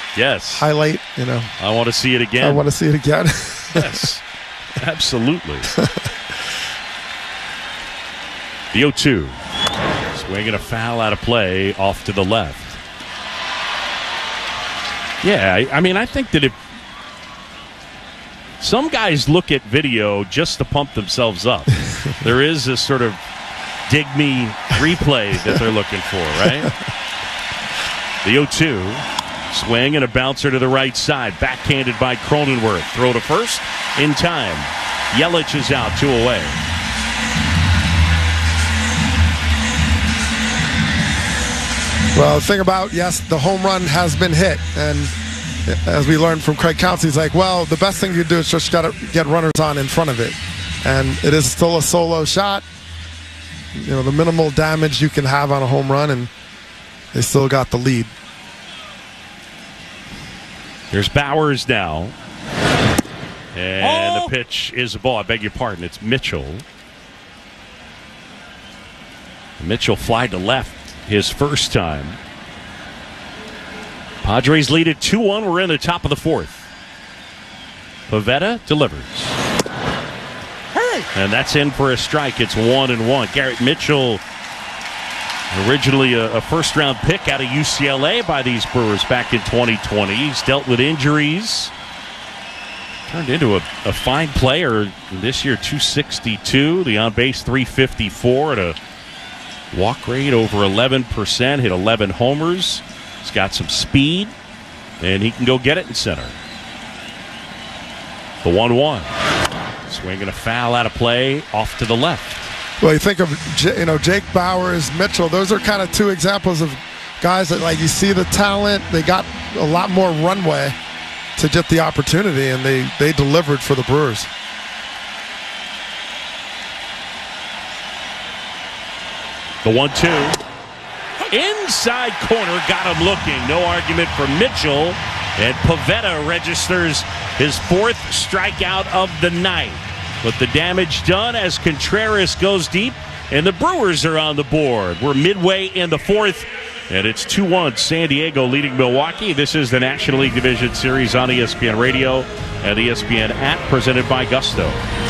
Yes. highlight, I want to see it again. I want to see it again. Yes, absolutely. The 0-2. Swinging a foul out of play off to the left. Yeah, I think that if some guys look at video just to pump themselves up, there is this sort of dig me replay that they're looking for, right? The 0-2. Swing and a bouncer to the right side. Backhanded by Cronenworth. Throw to first in time. Yelich is out, 2 away. Well, the thing about, yes, the home run has been hit. And as we learned from Craig Counsey, he's like, well, the best thing you do is just got to get runners on in front of it. And it is still a solo shot. The minimal damage you can have on a home run, and they still got the lead. Here's Bowers now. And the pitch is a ball. I beg your pardon. It's Mitchell. Mitchell fly to left his first time. Padres lead it 2-1. We're in the top of the fourth. Pivetta delivers. Hey! And that's in for a strike. It's 1-1. Garrett Mitchell, originally a first-round pick out of UCLA by these Brewers back in 2020. He's dealt with injuries. Turned into a fine player this year, 262. The on-base 354 at a walk rate over 11%. Hit 11 homers. He's got some speed, and he can go get it in center. The 1-1. Swinging a foul out of play off to the left. Well, you think of Jake Bowers, Mitchell. Those are kind of two examples of guys that, you see the talent. They got a lot more runway to get the opportunity, and they delivered for the Brewers. The 1-2. Inside corner, got him looking. No argument for Mitchell. And Pivetta registers his 4th strikeout of the night. But the damage done as Contreras goes deep, and the Brewers are on the board. We're midway in the 4th, and it's 2-1. San Diego leading Milwaukee. This is the National League Division Series on ESPN Radio and ESPN app, presented by Gusto.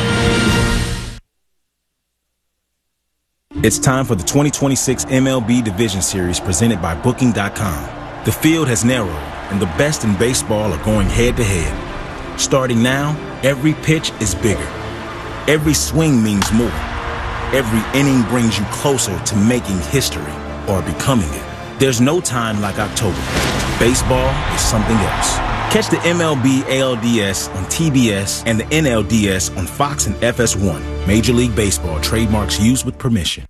It's time for the 2026 MLB Division Series presented by Booking.com. The field has narrowed, and the best in baseball are going head-to-head. Starting now, every pitch is bigger. Every swing means more. Every inning brings you closer to making history or becoming it. There's no time like October. Baseball is something else. Catch the MLB ALDS on TBS and the NLDS on Fox and FS1. Major League Baseball trademarks used with permission.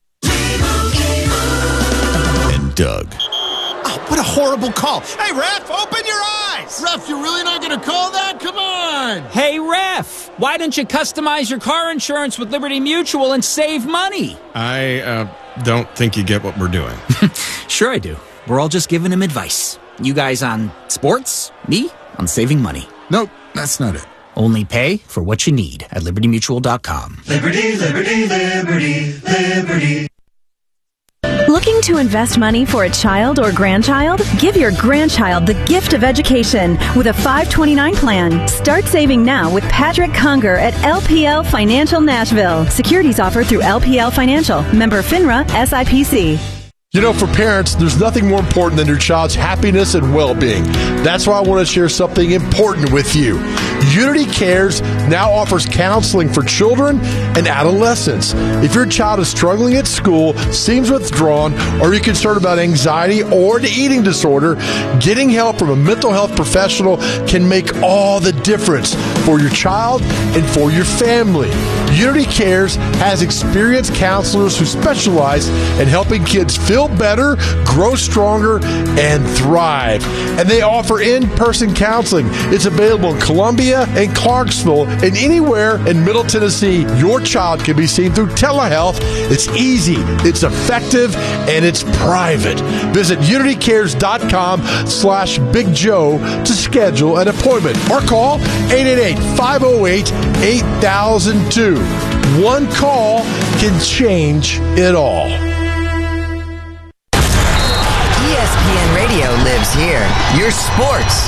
And Doug. Oh, what a horrible call. Hey, ref, open your eyes. Ref, you're really not going to call that? Come on. Hey, ref, why don't you customize your car insurance with Liberty Mutual and save money? I don't think you get what we're doing. Sure I do. We're all just giving him advice. You guys on sports, me on saving money. Nope, that's not it. Only pay for what you need at LibertyMutual.com. Liberty, liberty, liberty, liberty. Looking to invest money for a child or grandchild? Give your grandchild the gift of education with a 529 plan. Start saving now with Patrick Conger at LPL Financial Nashville. Securities offered through LPL Financial. Member FINRA SIPC. For parents, there's nothing more important than your child's happiness and well-being. That's why I want to share something important with you. Unity Cares now offers counseling for children and adolescents. If your child is struggling at school, seems withdrawn, or you're concerned about anxiety or an eating disorder, getting help from a mental health professional can make all the difference for your child and for your family. Unity Cares has experienced counselors who specialize in helping kids feel better, grow stronger, and thrive. And they offer in-person counseling. It's available in Columbia and Clarksville and anywhere in Middle Tennessee. Your child can be seen through telehealth. It's easy, it's effective, and it's private. Visit unitycares.com/Big Joe to schedule an appointment or call 888-508-8002. One call can change it all. ESPN Radio lives here. Your sports